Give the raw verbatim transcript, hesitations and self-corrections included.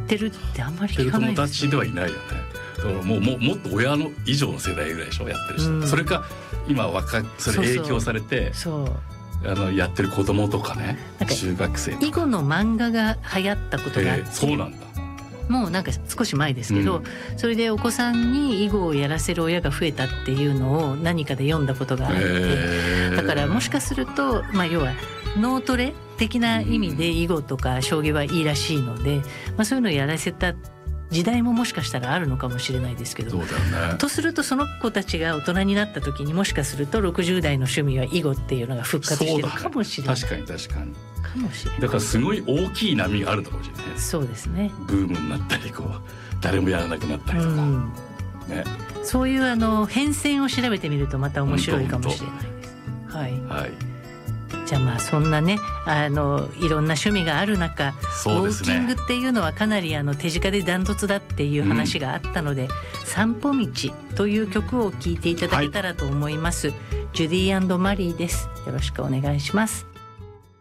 ってるってあんまり聞かないですね。 友達ではいないよね。だからもう、もうもっと親の以上の世代ぐらいでしょやってる人、うん、それか今若それ影響されてそうそうあのやってる子供とかね、中学生とか囲碁の漫画が流行ったことがあって、えー、 そうなんだ。 もうなんか少し前ですけど、うん、それでお子さんに囲碁をやらせる親が増えたっていうのを何かで読んだことがあって、えー、だからもしかすると、まあ、要は脳トレ的な意味で囲碁とか将棋はいいらしいので、まあ、そういうのをやらせた時代ももしかしたらあるのかもしれないですけど、 そうだよね。 とするとその子たちが大人になった時にもしかするとろくじゅう代の趣味は囲碁っていうのが復活してるかもしれない。 確かに確かにかもしれない。 だからすごい大きい波があるのかもしれない。 そうですね。 ブームになったりこう誰もやらなくなったりとか、うんね、 そういうあの変遷を調べてみるとまた面白いかもしれないです。はい、はい、じゃあまあそんなねあのいろんな趣味がある中、 そうですね、 ウォーキングっていうのはかなりあの手近でダントツだっていう話があったので、うん、散歩道という曲を聴いていただけたらと思います、はい、ジュディ&マリーです。よろしくお願いします。